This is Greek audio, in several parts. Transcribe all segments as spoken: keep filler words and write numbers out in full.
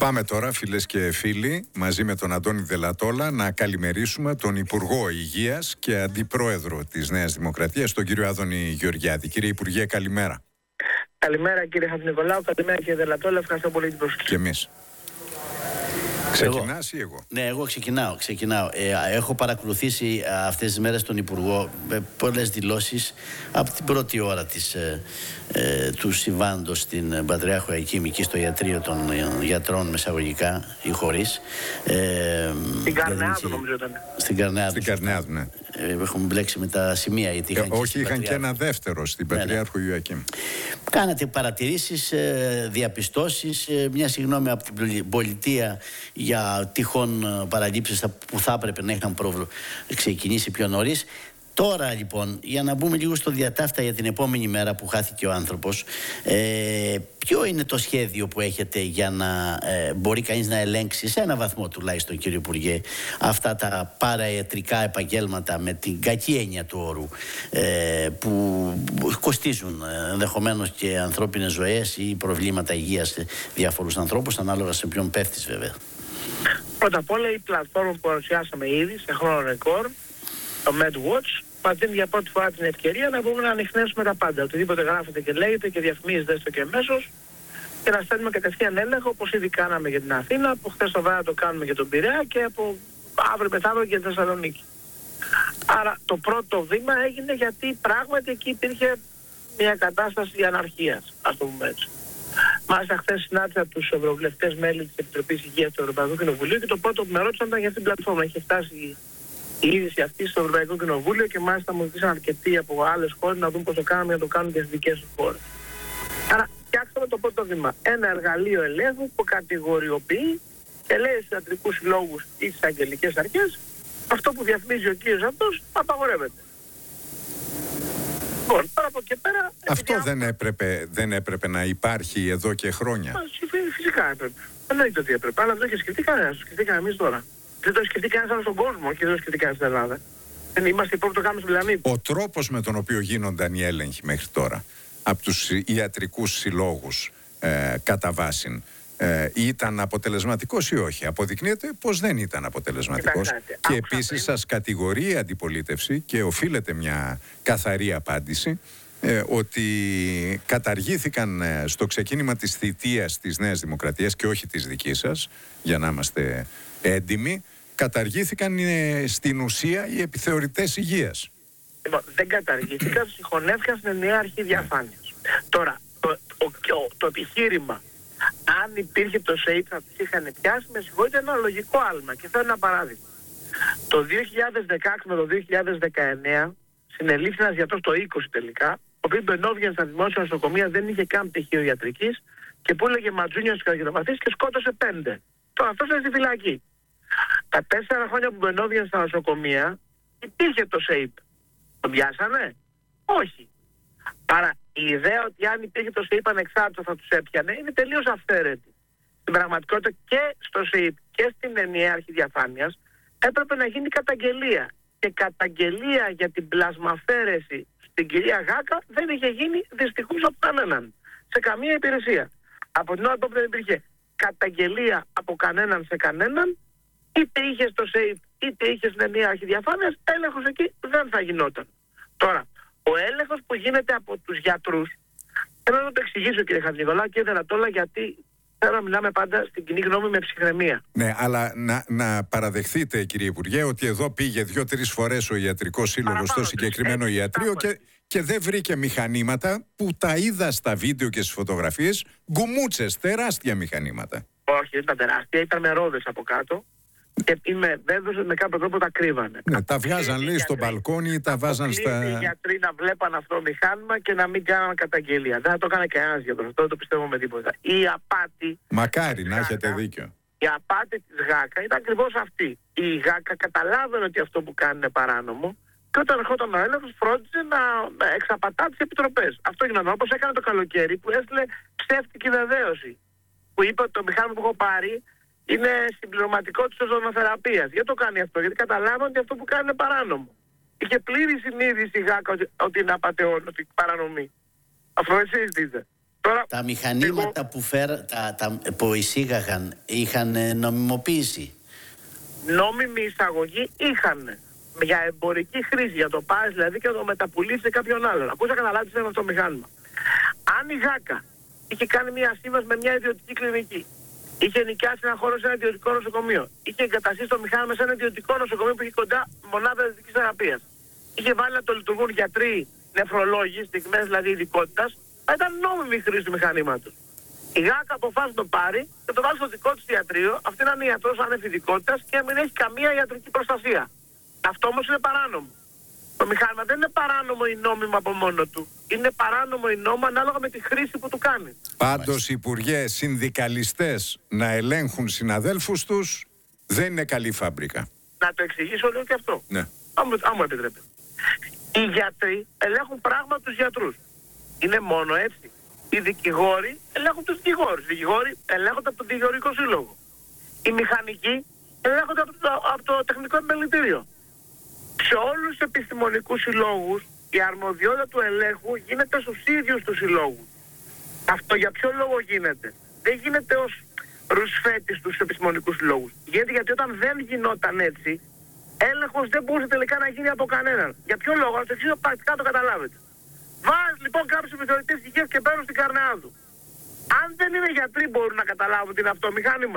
Πάμε τώρα, φίλες και φίλοι, μαζί με τον Αντώνη Δελατόλα να καλημερίσουμε τον Υπουργό Υγείας και Αντιπρόεδρο της Νέας Δημοκρατίας, τον κύριο Άδωνη Γεωργιάδη. Κύριε Υπουργέ, καλημέρα. Καλημέρα κύριε Χατζηνικολάου, καλημέρα κύριε Δελατόλα, ευχαριστώ πολύ την προσοχή. Και εμείς. Ξεκινάς ή εγώ? Ναι, εγώ ξεκινάω. ξεκινάω. Ε, έχω παρακολουθήσει αυτές τις μέρες τον Υπουργό με πολλές δηλώσεις από την πρώτη ώρα της, ε, ε, του συμβάντος στην Πατριάρχο Αικείμ, εκεί στο ιατρείο των γιατρών μεσαγωγικά ή χωρίς. Ε, στην Καρνεάδου νομίζω ήταν. Στην Καρνεάδου. Στην Καρνεάδου, ναι. Ε, έχουμε μπλέξει με τα σημεία. Γιατί είχαν ε, όχι, είχαν και ένα δεύτερο στην ναι, Πατριάρχο ναι. Ιωακήμ. Κάνατε παρατηρήσεις, ε, διαπιστώσεις, ε, μια συγγνώμη από την πολιτεία για τυχόν παραλήψεις που θα έπρεπε να είχαν πρόβλημα ξεκινήσει πιο νωρίς. Τώρα λοιπόν, για να μπούμε λίγο στο διατάφτα για την επόμενη μέρα που χάθηκε ο άνθρωπος, ε, ποιο είναι το σχέδιο που έχετε για να ε, μπορεί κανείς να ελέγξει σε ένα βαθμό τουλάχιστον, κύριε Υπουργέ, αυτά τα παραϊατρικά επαγγέλματα με την κακή έννοια του όρου, ε, που κοστίζουν ενδεχομένως και ανθρώπινες ζωές ή προβλήματα υγείας σε διάφορους ανθρώπους, ανάλογα σε ποιον πέφτεις βέβαια. Πρώτα απ' όλα η πλατφόρμα που παρουσιάσαμε ήδη σε χρόνο ρεκόρ, το MedWatch, μας δίνει για πρώτη φορά την ευκαιρία να μπορούμε να ανιχνεύσουμε τα πάντα. Οτιδήποτε γράφεται και λέγεται και διαφημίζεται στο και αμέσως και να στέλνουμε κατευθείαν έλεγχο, όπως ήδη κάναμε για την Αθήνα, από χθες το βράδυ το κάνουμε για τον Πειραιά και από αύριο μεθαύριο για τη Θεσσαλονίκη. Άρα το πρώτο βήμα έγινε γιατί πράγματι εκεί υπήρχε μια κατάσταση αναρχίας, ας το πούμε έτσι. Μάλιστα, χθες συνάντησα τους ευρωβουλευτές μέλη της Επιτροπής Υγείας του Ευρωπαϊκού Κοινοβουλίου και το πρώτο που με ρώτησαν ήταν για αυτή την πλατφόρμα. Είχε φτάσει η είδηση αυτή στο Ευρωπαϊκό Κοινοβούλιο και μάλιστα μου ζητήσαν αρκετοί από άλλες χώρες να δουν πώς το κάνουμε για να το κάνουν και στις δικές τους χώρες. Άρα, φτιάξαμε το πρώτο βήμα. Ένα εργαλείο ελέγχου που κατηγοριοποιεί και λέει στους ιατρικούς συλλόγους ή στις αγγελικές αρχές αυτό που διαφημίζει ο κύριος αυτός απαγορεύεται. Λοιπόν, τώρα από και πέρα, αυτό δεν έπρεπε, δεν έπρεπε να υπάρχει εδώ και χρόνια. Φυσικά έπρεπε. Δεν είναι ότι έπρεπε. Αλλά δεν το είχε σκεφτεί κανένας. Το σκεφτήκαμε εμείς τώρα. Δεν το έχει σκεφτεί κανένας άλλος στον κόσμο και δεν το σκεφτεί κανένας στην Ελλάδα. Δεν είμαστε οι πρώτοι που το κάνουμε στον πλανήτη. Ο τρόπος με τον οποίο γίνονταν οι έλεγχοι μέχρι τώρα από τους ιατρικούς συλλόγους ε, κατά βάση ε, ήταν αποτελεσματικός ή όχι? Αποδεικνύεται πως δεν ήταν αποτελεσματικός. Κοιτάξτε, και επίσης σας κατηγορεί η αντιπολίτευση και οφείλεται μια καθαρή απάντηση ε, ότι καταργήθηκαν ε, στο ξεκίνημα της θητείας της Νέας Δημοκρατίας και όχι της δικής σας, για να είμαστε έντιμοι, καταργήθηκαν ε, στην ουσία οι επιθεωρητές υγείας. Λοιπόν, δεν καταργήθηκαν, συγχωνεύτηκαν στην ενιαία αρχή διαφάνειας. Τώρα, το, το, το, το επιχείρημα, αν υπήρχε το ΣΕΙΠ θα τους είχαν πιάσει, με συγχωρείτε, ένα λογικό άλμα. Και θέλω ένα παράδειγμα. Το δύο χιλιάδες δεκαέξι με το δύο χιλιάδες δεκαεννέα συνελήφθη ένας γιατρός το είκοσι τελικά, ο οποίος μπαινόβγαινε στα δημόσια νοσοκομεία, δεν είχε καν πτυχίο ιατρικής και που έλεγε ματζούνια στους καρκινοπαθείς και σκότωσε πέντε. Τώρα αυτός είναι στη φυλακή. Τα τέσσερα χρόνια που μπαινόβγαινε στα νοσοκομεία υπήρχε το ΣΕΙΠ. Τον πιάσανε? Όχι. Άρα η ιδέα ότι αν υπήρχε το ΣΕΙΠ ανεξάρτητο θα τους έπιανε είναι τελείως αυθαίρετη. Στην πραγματικότητα και στο ΣΕΙΠ και στην ενιαία αρχή διαφάνειας έπρεπε να γίνει καταγγελία. Και καταγγελία για την πλασμαφέρεση στην κυρία Γάκα δεν είχε γίνει δυστυχώς από κανέναν. Σε καμία υπηρεσία. Από την ώρα που δεν υπήρχε καταγγελία από κανέναν σε κανέναν, είτε είχε στο ΣΕΙΠ είτε είχε στην ενιαία αρχή διαφάνειας, έλεγχος εκεί δεν θα γινόταν. Τώρα, ο έλεγχος που γίνεται από τους γιατρούς, θέλω να το εξηγήσω κύριε Χατζηνικολάου και Δελατόλα, γιατί θέλω να μιλάμε πάντα στην κοινή γνώμη με ψυχραιμία. Ναι, αλλά να, να παραδεχθείτε κύριε Υπουργέ ότι εδώ πήγε δύο-τρεις φορές ο ιατρικός σύλλογος στο συγκεκριμένο έτσι, ιατρείο και, και δεν βρήκε μηχανήματα που τα είδα στα βίντεο και στις φωτογραφίες, γκουμούτσες, τεράστια μηχανήματα. Όχι, δεν ήταν τεράστια, ήταν με ρόδες από κάτω. Και είμαι βέβαιος ότι με κάποιο τρόπο τα κρύβανε. Ναι, τα βγάζαν λέει στο μπαλκόνι, τα βάζαν στα... Οι γιατροί να βλέπαν αυτό το μηχάνημα και να μην κάναν καταγγελία. Δεν θα το έκανε κανένας γιατρός, αυτό δεν το πιστεύω με τίποτα. Η απάτη... Μακάρι να έχετε δίκιο. Η απάτη της ΓΑΚΑ ήταν ακριβώς αυτή. Η ΓΑΚΑ καταλάβαινε ότι αυτό που κάνει είναι παράνομο και όταν ερχόταν ο έλεγχος φρόντιζε να εξαπατά τις επιτροπές. Αυτό γινόταν όπως έκανε το καλοκαίρι που έστειλε ψεύτικη βεβαίωση. Που είπε ότι το μηχάνημα που έχω πάρει είναι συμπληρωματικό της οζονοθεραπείας. Γιατί το κάνει αυτό? Γιατί καταλάβανε ότι αυτό που κάνει είναι παράνομο. Είχε πλήρη συνείδηση η ΓΑΚΑ ότι, ότι είναι απατεών, ότι παρανομεί. Αυτό έτσι δείτε. Τώρα, τα μηχανήματα εγώ... που, φέρα, τα, τα, που εισήγαγαν είχαν νομιμοποίηση. Νόμιμη εισαγωγή είχαν. Για εμπορική χρήση, για το πάρει δηλαδή και να το μεταπουλήσει σε κάποιον άλλον. Ακούσα καταλάβει τι είναι αυτό το μηχάνημα. Αν η ΓΑΚΑ είχε κάνει μια σύμβαση με μια ιδιωτική κλινική, είχε νοικιάσει ένα χώρο σε ένα ιδιωτικό νοσοκομείο, είχε εγκαταστήσει το μηχάνημα σε ένα ιδιωτικό νοσοκομείο που είχε κοντά μονάδα ιδιωτική θεραπεία, είχε βάλει να το λειτουργούν γιατροί, νεφρολόγοι, στιγμές δηλαδή ειδικότητα, θα ήταν νόμιμη η χρήση του μηχανήματος. Η ΓΑΚΑ αποφάσισε να το πάρει και το βάλει στο δικό της ιατρείο, αυτή να είναι ιατρός άνευ ειδικότητας και να μην έχει καμία ιατρική προστασία. Αυτό όμως είναι παράνομο. Το μηχάνημα δεν είναι παράνομο ή νόμιμο από μόνο του. Είναι παράνομο ή νόμιμο ανάλογα με τη χρήση που του κάνει. Πάντως, υπουργέ, συνδικαλιστές να ελέγχουν συναδέλφους τους δεν είναι καλή φάμπρικα. Να το εξηγήσω λίγο και αυτό. Ναι. Αν μου, αν μου επιτρέπετε. Οι γιατροί ελέγχουν πράγμα τους γιατρούς. Είναι μόνο έτσι. Οι δικηγόροι ελέγχουν τους δικηγόρους. Οι δικηγόροι ελέγχονται από το δικηγορικό σύλλογο. Οι μηχανικοί ελέγχονται από το, από το τεχνικό επιμελητήριο. Σε όλους τους επιστημονικούς συλλόγους η αρμοδιότητα του ελέγχου γίνεται στους ίδιους τους συλλόγους. Αυτό για ποιο λόγο γίνεται? Δεν γίνεται ως ρουσφέτης στους επιστημονικούς συλλόγους. Γίνεται γιατί όταν δεν γινόταν έτσι, έλεγχος δεν μπορούσε τελικά να γίνει από κανέναν. Για ποιο λόγο? Να το εξηγήσω πρακτικά, το καταλάβετε. Βάζει λοιπόν κάποιους επιθεωρητές υγείας και παίρνουν στην καρνεά του. Αν δεν είναι γιατροί μπορούν να καταλάβουν τι είναι αυτό το μηχάνημα?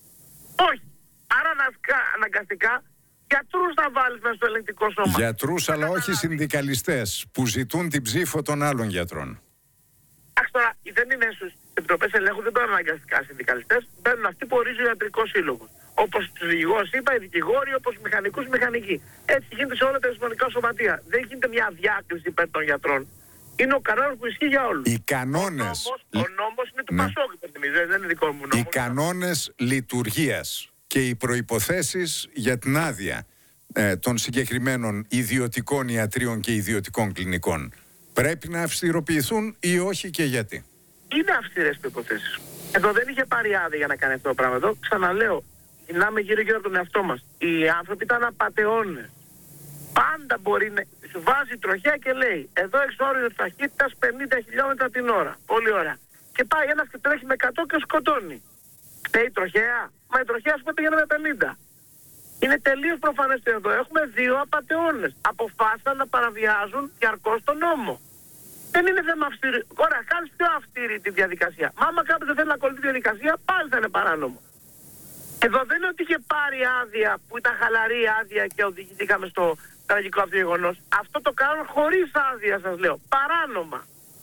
Όχι. Άρα αναγκαστικά γιατρούς θα βάλεις μέσα στο ελεγκτικό σώμα. Γιατρούς, αλλά όχι συνδικαλιστές που ζητούν την ψήφο των άλλων γιατρών. Εντάξει, τώρα δεν είναι στους επιτροπές ελέγχου, δεν μπαίνουν αναγκαστικά συνδικαλιστές, μπαίνουν αυτοί που ορίζει ο ιατρικός σύλλογος. Όπως τους δικηγόρους είπα, οι δικηγόροι, όπως οι μηχανικούς, οι μηχανικοί. Έτσι γίνεται σε όλα τα επιστημονικά σωματεία. Δεν γίνεται μια διάκριση υπέρ των γιατρών. Είναι ο κανόνας που ισχύει για όλους. Οι κανόνες. Ο νόμος, ο νόμος είναι του ναι. Πασόκ, δεν είναι δικό μου νόμος. Οι κανόνες λειτουργίας και οι προϋποθέσεις για την άδεια ε, των συγκεκριμένων ιδιωτικών ιατρίων και ιδιωτικών κλινικών πρέπει να αυστηροποιηθούν ή όχι και γιατί? Είναι αυστηρές προϋποθέσεις. Εδώ δεν είχε πάρει άδεια για να κάνει αυτό το πράγμα. Εδώ ξαναλέω, γυρνάμε γύρω-γύρω από τον εαυτό μας. Οι άνθρωποι ήταν απατεώνες. Πάντα μπορεί να σου βάζει τροχέα και λέει εδώ έχεις όριο ταχύτητας πενήντα χιλιόμετρα την ώρα. Πολύ ωραία. Και πάει ένας και τρέχει με εκατό και σκοτώνει. Φταίει τροχέα? Μα η τροχέα σου πήγαινε με πενήντα. Είναι τελείως προφανές ότι εδώ έχουμε δύο απατεώνες. Αποφάσισαν να παραβιάζουν διαρκώς τον νόμο. Δεν είναι θέμα αυστηρή. Ωραία, κάνεις πιο αυστηρή τη διαδικασία. Μα άμα κάποιος δεν θέλει να ακολουθεί τη διαδικασία, πάλι θα είναι παράνομο. Εδώ δεν είναι ότι είχε πάρει άδεια που ήταν χαλαρή άδεια και οδηγηθήκαμε στο τραγικό αυτό γεγονός. Αυτό το κάνουν χωρίς άδεια, σας λέω. Παράνομα.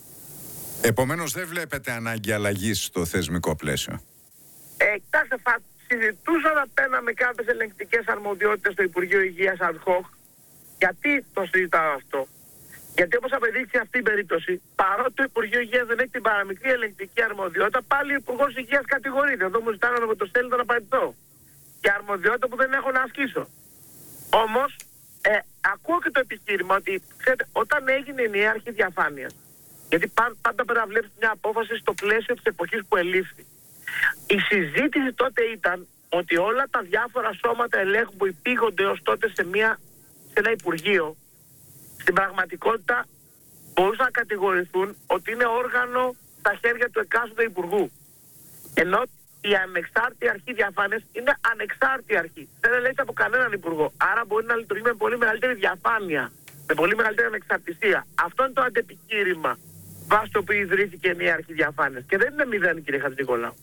Επομένως δεν βλέπετε ανάγκη αλλαγής στο θεσμικό πλαίσιο? Ε, κοιτάξτε, θα συζητούσα να παίρναμε κάποιες ελεγκτικές αρμοδιότητες στο Υπουργείο Υγείας ad hoc. Γιατί το συζητάω αυτό? Γιατί όπως απεδείχθη αυτή η περίπτωση, παρότι το Υπουργείο Υγείας δεν έχει την παραμικρή ελεγκτική αρμοδιότητα, πάλι ο Υπουργός Υγείας κατηγορείται. Εδώ μου ζητάνε να με το στέλνει να παραιτηθώ. Και αρμοδιότητα που δεν έχω να ασκήσω. Όμως, ε, ακούω και το επιχείρημα ότι, ξέρετε, όταν έγινε η νέα αρχή διαφάνειας, γιατί πάντα πρέπει να βλέπεις μια απόφαση στο πλαίσιο της εποχής που ελήφθη. Η συζήτηση τότε ήταν ότι όλα τα διάφορα σώματα ελέγχου που υπήγονται ως τότε σε, μια, σε ένα Υπουργείο, στην πραγματικότητα μπορούσαν να κατηγορηθούν ότι είναι όργανο στα χέρια του εκάστοτε Υπουργού. Ενώ η ανεξάρτητη αρχή διαφάνειας είναι ανεξάρτητη αρχή. Δεν ελέγχεται από κανέναν Υπουργό. Άρα μπορεί να λειτουργεί με πολύ μεγαλύτερη διαφάνεια, με πολύ μεγαλύτερη ανεξαρτησία. Αυτό είναι το αντεπιχείρημα βάσει το οποίο ιδρύθηκε η νέα αρχή διαφάνειας. Και δεν είναι μηδέν, κύριε Χατζηνικολάου.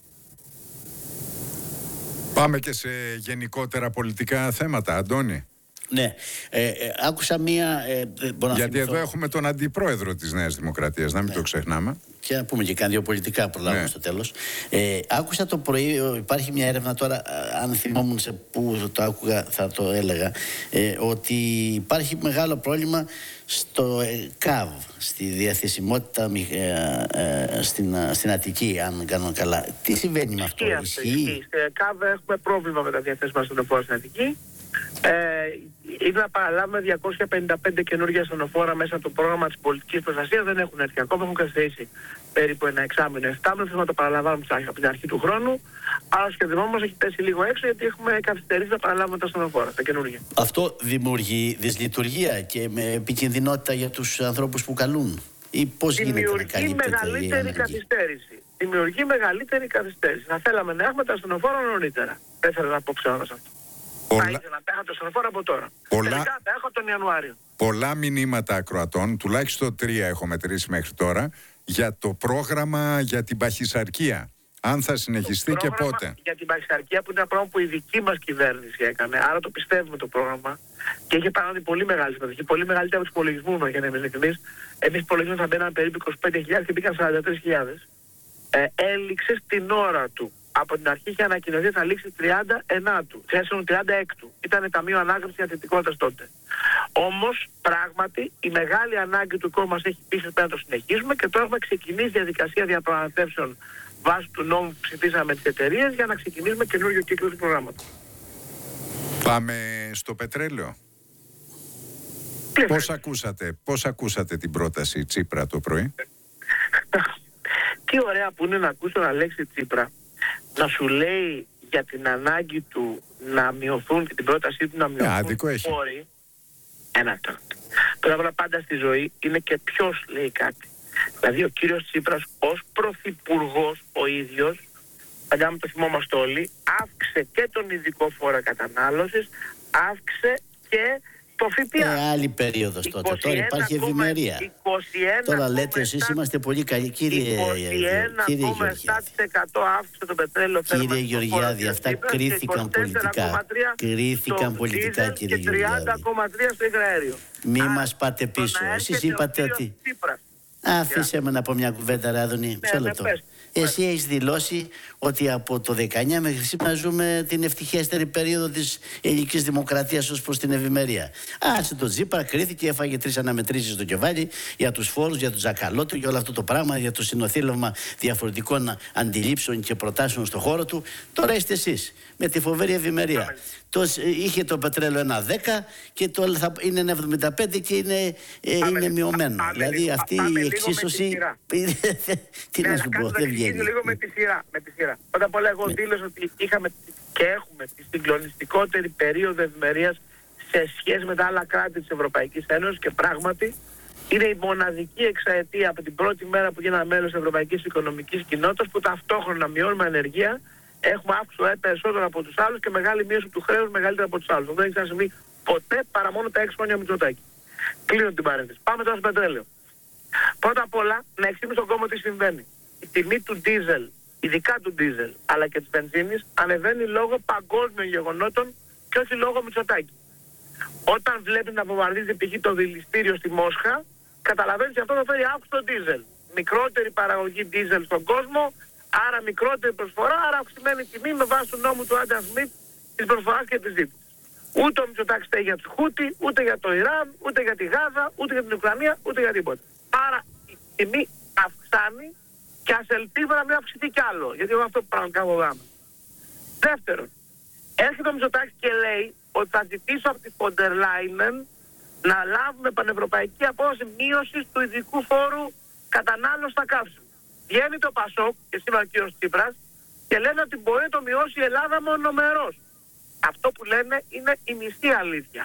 Πάμε και σε γενικότερα πολιτικά θέματα, Αντώνη. Ναι, ε, ε, άκουσα μία... Ε, Γιατί εδώ έχουμε τον αντιπρόεδρο της Νέας Δημοκρατίας, να μην ναι. το ξεχνάμε. Και να πούμε και κάνει δύο πολιτικά προλάβουμε ναι. στο τέλος. Ε, άκουσα το πρωί, υπάρχει μια έρευνα τώρα, αν θυμόμουν σε πού το άκουγα θα το έλεγα, ε, ότι υπάρχει μεγάλο πρόβλημα στο ε, ΚΑΒ, στη διαθεσιμότητα ε, ε, στην, στην Αττική, αν κάνω καλά. Τι συμβαίνει με αυτό? Ισχύει. Στην ΚΑΒ έχουμε πρόβλημα με τα διαθέσιμα στενοφόρα στην Αττική. Ε, είναι να παραλάβουμε διακόσια πενήντα πέντε καινούργια στενοφόρα μέσα από το πρόγραμμα της πολιτικής προστασίας. Δεν έχουν έρθει ακόμα, έχουν καθυστερήσει περίπου ένα εξάμηνο, εφτάμηνο. Θέλουμε να το παραλαμβάνουμε από την αρχή του χρόνου. Αλλά ο σχεδιασμός μας έχει πέσει λίγο έξω γιατί έχουμε καθυστερήσει να παραλάβουμε τα στενοφόρα, τα καινούργια. Αυτό δημιουργεί δυσλειτουργία και με επικινδυνότητα για τους ανθρώπους που καλούν. ή πώς γίνεται να καλύπτεται η μεγαλύτερη καθυστέρηση. Δημιουργεί μεγαλύτερη καθυστέρηση. Θα θέλαμε να έχουμε τα ασθενοφόρα νωρίτερα. Δεν θέλω να πω ξέρω σε αυτό. Πολλά... Θα ήθελα να έχω τα ασθενοφόρα από τώρα. Πολλά... Τελικά θα έχω τον Ιανουάριο. Πολλά μηνύματα ακροατών, τουλάχιστον τρία έχω μετρήσει μέχρι τώρα, για το πρόγραμμα για την παχυσαρκία. Αν θα συνεχιστεί και πότε. Για την παχυσαρκία, που είναι ένα πρόγραμμα που η δική μας κυβέρνηση έκανε, άρα το πιστεύουμε το πρόγραμμα και έχει παράδει πολύ μεγάλη συμμετοχή, πολύ μεγαλύτερη από τους υπολογισμούς μας, για να είμαι ειλικρινής. Εμείς υπολογισμούς θα μπαίναν περίπου είκοσι πέντε χιλιάδες και μπήκαν σαράντα τρεις χιλιάδες. Ε, έληξε στην ώρα του. Από την αρχή είχε ανακοινωθεί θα λήξει τριάντα εννέα του, τριάντα έξι του. Ήταν ταμείο ανάκαμψης και αθλητικότητας τότε. Όμως, πράγματι, η μεγάλη ανάγκη του κόσμου μας έχει πείσει πρέπει να το συνεχίσουμε και τώρα έχουμε ξεκινήσει διαδικασία διαπραγματεύσεων βάσει του νόμου που ψηφίσαμε με τις εταιρείες για να ξεκινήσουμε καινούριο κύκλο του προγράμματος. Πάμε στο πετρέλαιο. Πώς ακούσατε, πώς ακούσατε την πρόταση Τσίπρα το πρωί? Τι ωραία που είναι να ακούσω τον Αλέξη Τσίπρα να σου λέει για την ανάγκη του να μειωθούν και την πρότασή του να μειωθούν οι όροι. Ένα τώρα. Πρώτα απ' όλα πάντα στη ζωή είναι και ποιος λέει κάτι. Δηλαδή ο κύριος Τσίπρας ως πρωθυπουργός ο ίδιος, παλιά μου το θυμόμαστε όλοι, αύξησε και τον ειδικό φόρο κατανάλωσης, αύξησε και το ΦΠΑ. Ε, άλλη περίοδος τότε. Τώρα υπάρχει ευημερία. Τώρα λέτε εσείς είμαστε πολύ καλοί. Κύριε Γεωργιάδη, αύξησε το πετρέλαιο. Κύριε Γεωργιάδη, αυτά κρίθηκαν πολιτικά. Κρίθηκαν πολιτικά, κύριε Γεωργιάδη. τριάντα κόμμα τρία στο υγραέριο. Μη μας πάτε πίσω. Εσείς είπατε ότι... Αφήσε με να πω μια κουβέντα, ρε Άδωνη. Μισό λεπτό. Εσύ έχεις δηλώσει ότι από το δεκαεννιά μέχρι σήμερα ζούμε την ευτυχέστερη περίοδο της ελληνικής δημοκρατίας ως προς την ευημερία. Άσε το Τσίπρα, κρίθηκε, έφαγε τρεις αναμετρήσεις στο κεφάλι για τους φόρους, για τους ζακαλώτου και όλο αυτό το πράγμα, για το συνοθήλευμα διαφορετικών αντιλήψεων και προτάσεων στον χώρο του. Τώρα είστε εσείς με τη φοβερή ευημερία. Το, είχε το πετρέλαιο ένα δέκα και το θα είναι ένα εβδομήντα πέντε και είναι, ε, είναι μειωμένο. Α, δηλαδή λίγο, αυτή η εξίσωση. Τι να σου πω, δεν βγαίνει. Λίγο με τη σειρά. Με τη σειρά. Πρώτα απ' όλα, εγώ δήλωσα ότι είχαμε και έχουμε τη συγκλονιστικότερη περίοδο ευημερίας σε σχέση με τα άλλα κράτη της Ευρωπαϊκής Ένωσης και πράγματι είναι η μοναδική εξαετία από την πρώτη μέρα που γίναμε μέλος της Ευρωπαϊκής Οικονομικής Κοινότητας που ταυτόχρονα μειώνουμε ανεργία. Έχουμε αύξηση ΕΕ περισσότερο από τους άλλους και μεγάλη μείωση του χρέους μεγαλύτερα από τους άλλους. Δεν έχει ξανασυμβεί ποτέ παρά μόνο τα έξι χρόνια Μητσοτάκη. Κλείνω την παρένθεση. Πάμε τώρα στο πετρέλαιο. Πρώτα απ' όλα, να εξηγήσουμε στον κόσμο τι συμβαίνει. Η τιμή του ντίζελ, ειδικά του ντίζελ, αλλά και της βενζίνης, ανεβαίνει λόγω παγκόσμιων γεγονότων και όχι λόγω Μητσοτάκη. Όταν βλέπει να βομβαρδίζει π.χ. το δηληστήριο στη Μόσχα, καταλαβαίνει ότι αυτό θα φέρει αύξηση στο ντίζελ. Μικρότερη παραγωγή ντίζελ στον κόσμο. Άρα μικρότερη προσφορά, άρα αυξημένη τιμή με βάση του νόμου του Άνταμ Σμιτ της προσφοράς και της ζήτησης. Ούτε ο Μητσοτάκης φταίει για τους Χούτι, ούτε για το Ιράν, ούτε για τη Γάζα, ούτε για την Ουκρανία, ούτε για τίποτα. Άρα η τιμή αυξάνει και ας ελπίζουμε να μην αυξηθεί κι άλλο, γιατί εγώ αυτό που πραγματικά φοβάμαι. Δεύτερον, έρχεται ο Μητσοτάκης και λέει ότι θα ζητήσω από τη Φοντερ Λάινεν να λάβουμε πανευρωπαϊκή απόφαση μείωσης του ειδικού φόρου κατανάλωσης στα καύσιμα. Βγαίνει το Πασόκ και σήμερα ο κύριος Τσίπρας και λένε ότι μπορεί να το μειώσει η Ελλάδα μονομερός. Αυτό που λένε είναι η μισή αλήθεια.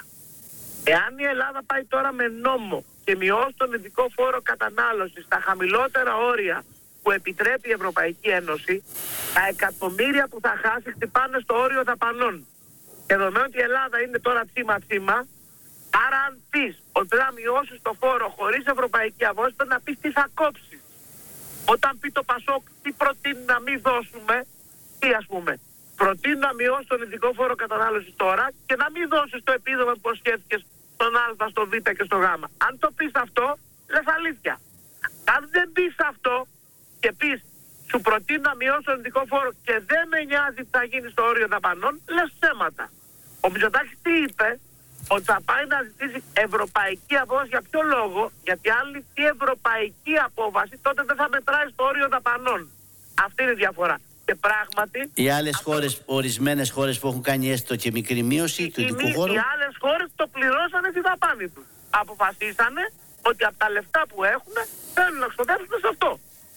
Εάν η Ελλάδα πάει τώρα με νόμο και μειώσει τον ειδικό φόρο κατανάλωσης στα χαμηλότερα όρια που επιτρέπει η Ευρωπαϊκή Ένωση, τα εκατομμύρια που θα χάσει χτυπάνε στο όριο δαπανών. Και δεδομένου ότι η Ελλάδα είναι τώρα τσίμα-τσίμα, άρα αν πεις ότι θα μειώσεις το φόρο χωρίς ευρωπαϊκή απόφαση, πρέπει να πεις τι θα κόψεις. Όταν πει το Πασόκ τι προτείνει να μην δώσουμε, τι ας πούμε, προτείνει να μειώσει τον ειδικό φόρο κατανάλωσης τώρα και να μην δώσεις το επίδομα που υποσχέθηκες στον Α, στο Β και στο Γ. Αν το πεις αυτό, λες αλήθεια. Αν δεν πεις αυτό και πεις σου προτείνω να μειώσει τον ειδικό φόρο και δεν με νοιάζει τι θα γίνει στο όριο δαπανών, λες ψέματα. Ο Μητσοτάκης τι είπε? Ότι θα πάει να ζητήσει ευρωπαϊκή απόφαση. Για ποιο λόγο? Γιατί αν ληφθεί ευρωπαϊκή απόφαση, τότε δεν θα μετράει στο όριο δαπανών. Αυτή είναι η διαφορά. Και πράγματι. Οι άλλες αυτό... χώρες, ορισμένες χώρες που έχουν κάνει έστω και μικρή μείωση του ειδικού φόρου. Οι άλλες χώρες το πληρώσανε στη δαπάνη τους. Αποφασίσανε ότι από τα λεφτά που έχουν θέλουν να ξοδέψουν σε αυτό.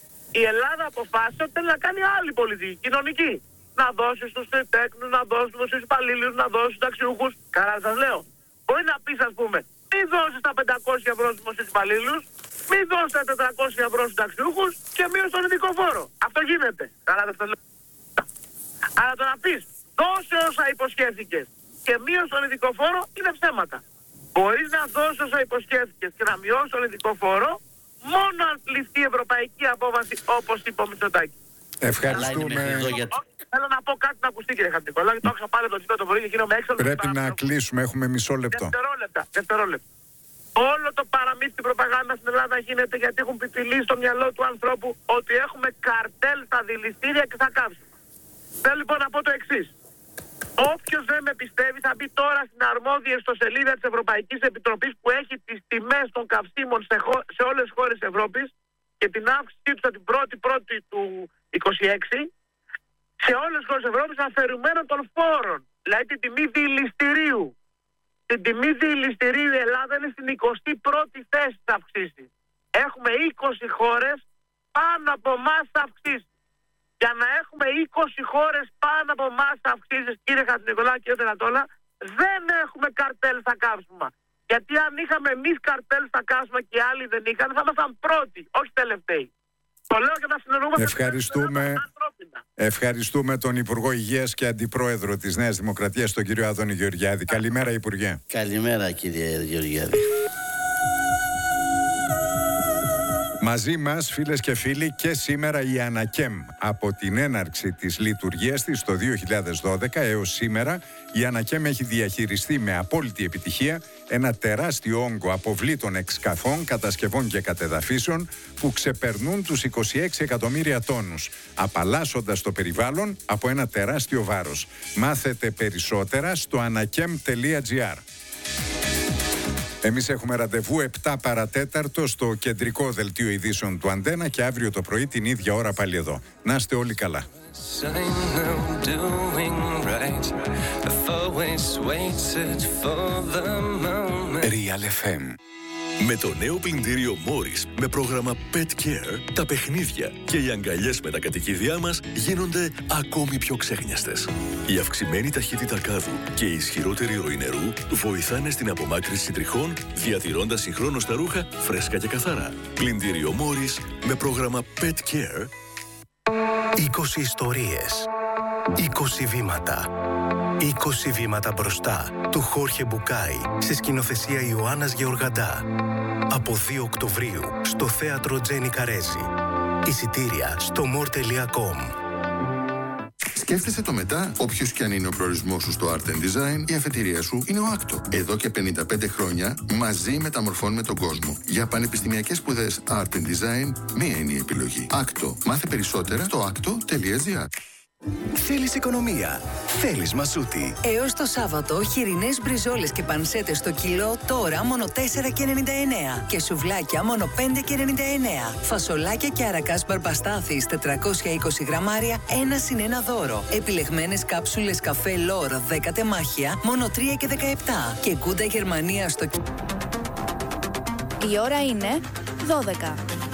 Η Ελλάδα αποφάσισε ότι θέλει να κάνει άλλη πολιτική, κοινωνική. Να δώσει στους τέκνους, να δώσει στους υπαλλήλους, να δώσει στους ταξιούχους. Καλά σας λέω. Μπορεί να πεις ας πούμε, τι δώσεις τα πεντακόσια ευρώ στους δημοσίους υπαλλήλους, Μην δώσετε τετρακόσια ευρώ στους ταξιούχους και μείωση στον ειδικό φόρο. Αυτό γίνεται. Αλλά δεν το λέω. Αλλά το να πεις δώσε όσα υποσχέθηκες και μείωση στον ειδικό φόρο είναι ψέματα. Μπορείς να δώσεις όσα υποσχέθηκες και να μειώσεις τον ειδικό φόρο μόνο αν ληφθεί η ευρωπαϊκή απόφαση, όπως είπε ο Μητσοτάκης. Ευχαριστούμε. Θέλω να πω κάτι να ακουστεί, κύριε Χατζηνικολάου, γιατί το άκουσα πάλι το τσίπρα το πρωί και γίνομαι έξω. Πρέπει να κλείσουμε, έχουμε μισό λεπτό. Δευτερόλεπτα, δευτερόλεπτα. Όλο το παραμύθι προπαγάνδα στην Ελλάδα γίνεται γιατί έχουν πιπηλήσει στο μυαλό του ανθρώπου ότι έχουμε καρτέλ στα δηληστήρια και στα καύσιμα. Θέλω λοιπόν να πω το εξής. Όποιος δεν με πιστεύει θα μπει τώρα στην αρμόδια ιστοσελίδα της Ευρωπαϊκής Επιτροπής που έχει τις τιμές των καυσίμων σε, χω... σε όλες τις χώρες της Ευρώπης και την αύξησή του την πρώτη πρώτη του είκοσι έξι σε όλες τις χώρες της Ευρώπης αφαιρουμένων των φόρων. Δηλαδή την τιμή δηληστηρίου. Την τιμή δηληστηρίου η Ελλάδα είναι στην εικοστή πρώτη θέση της αυξήσης. Έχουμε είκοσι χώρες πάνω από εμάς αυξήσεις. Για να έχουμε είκοσι χώρες πάνω από εμάς αυξήσεις, κύριε Χατζηνικολάου και κύριε Ανατόλα, δεν έχουμε καρτέλ στα καύσιμα. Γιατί αν είχαμε εμείς καρτέλ στα καύσιμα και οι άλλοι δεν είχαν, θα ήμασταν πρώτοι, όχι τελευταίοι. Το λέω και να συνεννοούμαστε. Ευχαριστούμε. Ευχαριστούμε τον Υπουργό Υγείας και Αντιπρόεδρο της Νέας Δημοκρατίας, τον κύριο Άδωνη Γεωργιάδη. Καλημέρα, Υπουργέ. Καλημέρα, κύριε Γεωργιάδη. Μαζί μας, φίλες και φίλοι, και σήμερα η Ανακέμ. Από την έναρξη της λειτουργίας της το δύο χιλιάδες δώδεκα έως σήμερα, η Ανακέμ έχει διαχειριστεί με απόλυτη επιτυχία ένα τεράστιο όγκο αποβλήτων εξκαφών, κατασκευών και κατεδαφίσεων που ξεπερνούν τους είκοσι έξι εκατομμύρια τόνους, απαλλάσσοντας το περιβάλλον από ένα τεράστιο βάρος. Μάθετε περισσότερα στο ανακέμ τελεία τζι άρ. Εμείς έχουμε ραντεβού επτά παρατέταρτο στο κεντρικό δελτίο ειδήσεων του Αντένα και αύριο το πρωί την ίδια ώρα πάλι εδώ. Να είστε όλοι καλά. Real εφ εμ. Με το νέο πλυντήριο Morris με πρόγραμμα Pet Care, τα παιχνίδια και οι αγκαλιές με τα κατοικίδια μας γίνονται ακόμη πιο ξέχνιαστες. Η αυξημένη ταχύτητα κάδου και η ισχυρότερη ροή νερού βοηθάνε στην απομάκρυνση τριχών, διατηρώντας συγχρόνως τα ρούχα φρέσκα και καθαρά. Πλυντήριο Morris με πρόγραμμα Pet Care. είκοσι ιστορίες, είκοσι βήματα. είκοσι βήματα μπροστά του Χόρχε Μπουκάη σε σκηνοθεσία Ιωάννας Γεωργαντά. Από δύο Οκτωβρίου στο θέατρο Τζένι Καρέζη. Εισιτήρια στο μορ τελεία κομ. Σκέφτεσαι το μετά, όποιος και αν είναι ο προορισμός σου στο Art and Design, η αφετηρία σου είναι ο Άκτο. Εδώ και πενήντα πέντε χρόνια μαζί μεταμορφώνουμε τον κόσμο. Για πανεπιστημιακές σπουδές Art and Design, μία είναι η επιλογή. Άκτο. Μάθε περισσότερα στο άκτο τελεία τζι άρ. Θέλεις οικονομία. Θέλεις Μασούτη. Έως το Σάββατο, χοιρινές μπριζόλες και πανσέτες στο κιλό τώρα μόνο τέσσερα και ενενήντα εννέα και σουβλάκια μόνο πέντε και ενενήντα εννέα. Φασολάκια και αρακάς μπαρμπαστάθης τετρακόσια είκοσι γραμμάρια, ένα συν ένα δώρο. Επιλεγμένες κάψουλες καφέ Λόρ δέκα τεμάχια μόνο τρία και δεκαεπτά και κούντα Γερμανία στο... Η ώρα είναι δώδεκα.